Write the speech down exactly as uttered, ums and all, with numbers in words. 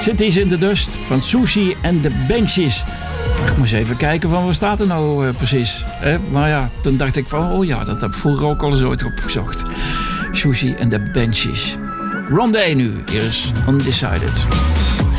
Cities in the Dust van Sushi and the Benchies. Ik moest even kijken van waar staat er nou uh, precies. Eh, maar ja, toen dacht ik van, oh ja, dat heb ik vroeger ook al eens ooit opgezocht. Sushi and the Benchies. Rondé nu, hier is Undecided.